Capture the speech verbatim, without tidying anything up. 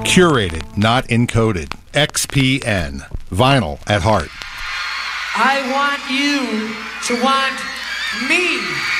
Curated, not encoded. X P N. Vinyl at heart. I want you to want me.